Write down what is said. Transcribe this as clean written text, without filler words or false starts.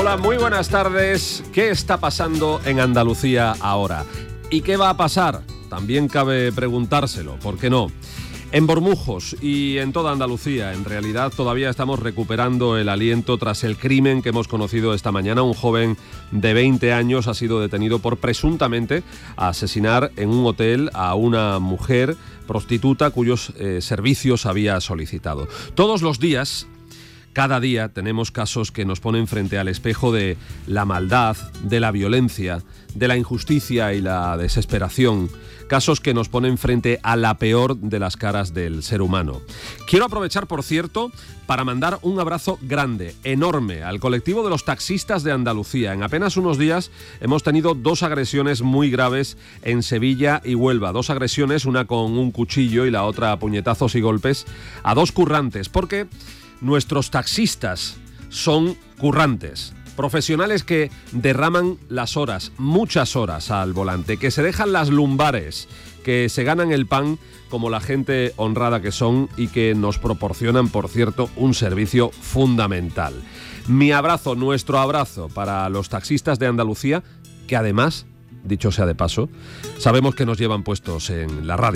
Hola, muy buenas tardes. ¿Qué está pasando en Andalucía ahora? ¿Y qué va a pasar? También cabe preguntárselo, ¿por qué no? En Bormujos y en toda Andalucía, en realidad, todavía estamos recuperando el aliento tras el crimen que hemos conocido esta mañana. Un joven de 20 años ha sido detenido por presuntamente asesinar en un hotel a una mujer prostituta cuyos servicios había solicitado. Todos los días, cada día, tenemos casos que nos ponen frente al espejo de la maldad, de la violencia, de la injusticia y la desesperación. Casos que nos ponen frente a la peor de las caras del ser humano. Quiero aprovechar, por cierto, para mandar un abrazo grande, enorme, al colectivo de los taxistas de Andalucía. En apenas unos días hemos tenido 2 agresiones muy graves en Sevilla y Huelva. 2 agresiones, una con un cuchillo y la otra a puñetazos y golpes, a 2 currantes, porque nuestros taxistas son currantes. Profesionales que derraman las horas, muchas horas al volante, que se dejan las lumbares, que se ganan el pan como la gente honrada que son y que nos proporcionan, por cierto, un servicio fundamental. Mi abrazo, nuestro abrazo para los taxistas de Andalucía, que además, dicho sea de paso, sabemos que nos llevan puestos en la radio.